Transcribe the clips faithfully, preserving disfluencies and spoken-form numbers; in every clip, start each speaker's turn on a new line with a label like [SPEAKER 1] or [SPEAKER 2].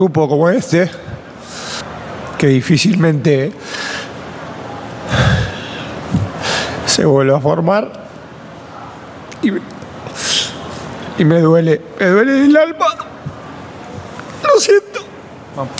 [SPEAKER 1] grupo como este, que difícilmente se vuelve a formar, y, y me duele, me duele en el alma. Lo siento. Vamos.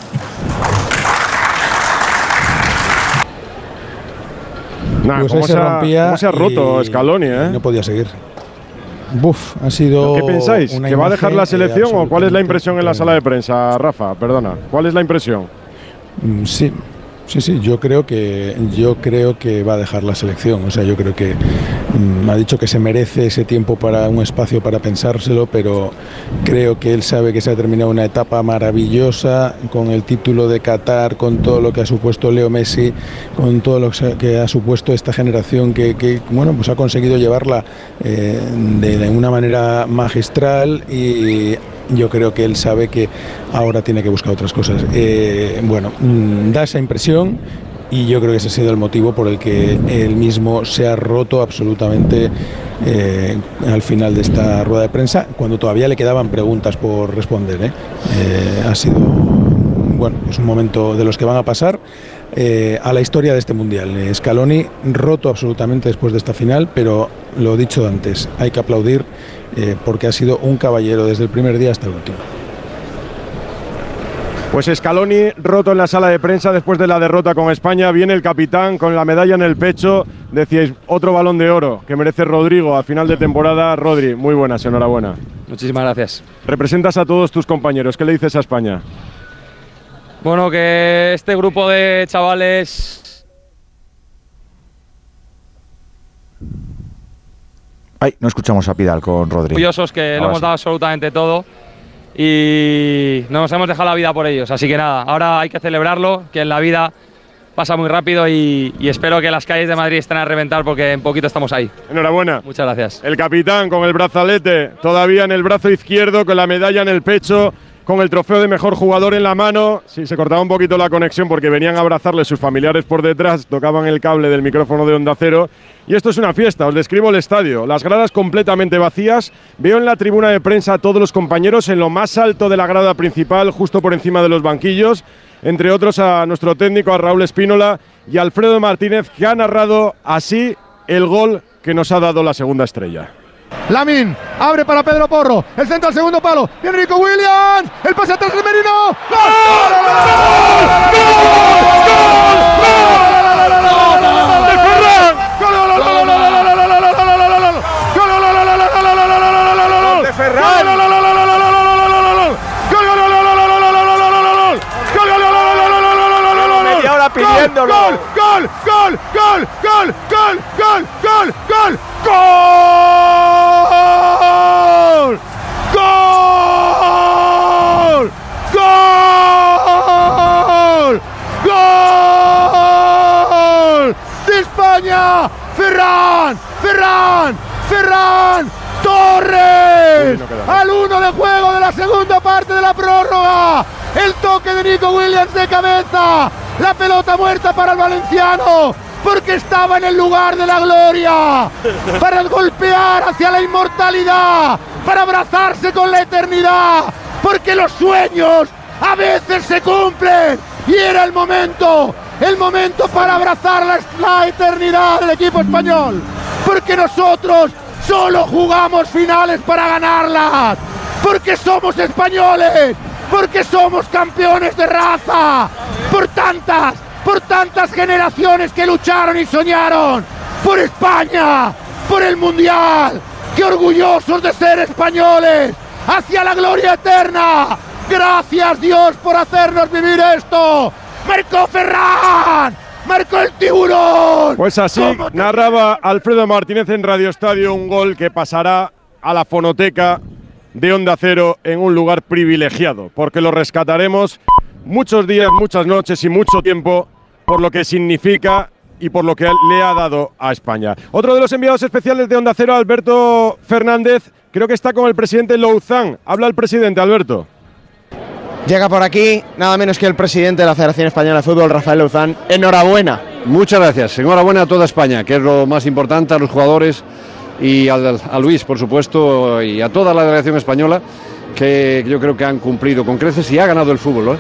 [SPEAKER 2] Nah,
[SPEAKER 3] Pues
[SPEAKER 2] ¿cómo,
[SPEAKER 3] se
[SPEAKER 2] se ha,
[SPEAKER 3] rompía
[SPEAKER 2] ¿Cómo se ha roto
[SPEAKER 3] y
[SPEAKER 2] Scaloni, eh?
[SPEAKER 3] No podía seguir. Buf, ha sido.
[SPEAKER 2] ¿Qué pensáis?
[SPEAKER 3] una
[SPEAKER 2] ¿Que va a dejar la
[SPEAKER 3] imagen,
[SPEAKER 2] selección
[SPEAKER 3] eh,
[SPEAKER 2] o cuál es la impresión en la
[SPEAKER 3] absolutamente
[SPEAKER 2] sala de prensa, Rafa? Perdona, ¿cuál es la impresión?
[SPEAKER 3] Mm, Sí, sí, sí. Yo creo que yo creo que va a dejar la selección. O sea, yo creo que mm, ha dicho que se merece ese tiempo para un espacio para pensárselo, pero creo que él sabe que se ha terminado una etapa maravillosa con el título de Qatar, con todo lo que ha supuesto Leo Messi, con todo lo que ha supuesto esta generación que, que bueno, pues ha conseguido llevarla eh, de, de una manera magistral, y yo creo que él sabe que ahora tiene que buscar otras cosas. Eh, bueno, mm, da esa impresión, y yo creo que ese ha sido el motivo por el que él mismo se ha roto absolutamente eh, al final de esta rueda de prensa, cuando todavía le quedaban preguntas por responder. ¿eh? Eh, ha sido bueno, es un momento de los que van a pasar eh, a la historia de este Mundial. Scaloni roto absolutamente después de esta final, pero lo dicho antes, hay que aplaudir eh, porque ha sido un caballero desde el primer día hasta el último.
[SPEAKER 2] Pues Scaloni roto en la sala de prensa después de la derrota con España. Viene el capitán con la medalla en el pecho. Decíais, otro balón de oro que merece Rodrigo a final de temporada. Rodri, muy buenas, enhorabuena.
[SPEAKER 4] Muchísimas gracias.
[SPEAKER 2] Representas a todos tus compañeros. ¿Qué le dices a España?
[SPEAKER 4] Bueno, que este grupo de chavales...
[SPEAKER 5] Ay, no escuchamos a Pidal con Rodri.
[SPEAKER 4] Orgullosos, que lo hemos dado absolutamente todo y nos hemos dejado la vida por ellos. Así que nada, ahora hay que celebrarlo, que en la vida pasa muy rápido y, y espero que las calles de Madrid estén a reventar porque en poquito estamos ahí.
[SPEAKER 2] Enhorabuena.
[SPEAKER 4] Muchas gracias.
[SPEAKER 2] El capitán con el brazalete todavía en el brazo izquierdo, con la medalla en el pecho, con el trofeo de mejor jugador en la mano. Sí, se cortaba un poquito la conexión porque venían a abrazarle sus familiares por detrás, tocaban el cable del micrófono de Onda Cero. Y esto es una fiesta, os describo el estadio. Las gradas completamente vacías. Veo en la tribuna de prensa a todos los compañeros en lo más alto de la grada principal, justo por encima de los banquillos. Entre otros a nuestro técnico, a Raúl Espínola y a Alfredo Martínez, que ha narrado así el gol que nos ha dado la segunda estrella.
[SPEAKER 6] Lamin abre para Pedro Porro, el centro al segundo palo, viene Nico Williams, el pase atrás de Merino. ¡Gol de Ferran!
[SPEAKER 1] Media hora pidiéndolo.
[SPEAKER 6] ¡Gol! ¡Gol! ¡Gol! ¡Gol! ¡Gol! ¡Gol! ¡Gol! ¡Gol! ¡Gol! ¡Gol! ¡Gol! ¡Gol! ¡Gol! ¡De España! ¡Ferran! ¡Ferran! ¡Ferran! ¡Torres! Al uno de juego de la segunda parte de la prórroga. El toque de Nico Williams de cabeza. La pelota muerta para el valenciano, porque estaba en el lugar de la gloria, para golpear hacia la inmortalidad, para abrazarse con la eternidad, porque los sueños a veces se cumplen, y era el momento, el momento para abrazar la, la eternidad del equipo español, porque nosotros solo jugamos finales para ganarlas, porque somos españoles, porque somos campeones de raza, por tantas por tantas generaciones que lucharon y soñaron por España, por el Mundial, que orgullosos de ser españoles, hacia la gloria eterna. Gracias Dios por hacernos vivir esto. ¡Marcó Ferran! ¡Marcó el tiburón!
[SPEAKER 2] Pues así narraba Alfredo Martínez en Radio Estadio un gol que pasará a la fonoteca de Onda Cero en un lugar privilegiado, porque lo rescataremos muchos días, muchas noches y mucho tiempo por lo que significa y por lo que le ha dado a España. Otro de los enviados especiales de Onda Cero, Alberto Fernández, creo que está con el presidente Louzán. Habla el presidente, Alberto.
[SPEAKER 7] Llega por aquí nada menos que el presidente de la Federación Española de Fútbol, Rafael Louzán. Enhorabuena.
[SPEAKER 8] Muchas gracias. Enhorabuena a toda España, que es lo más importante, a los jugadores y a, a Luis, por supuesto, y a toda la delegación española, que yo creo que han cumplido con creces y ha ganado el fútbol, ¿eh?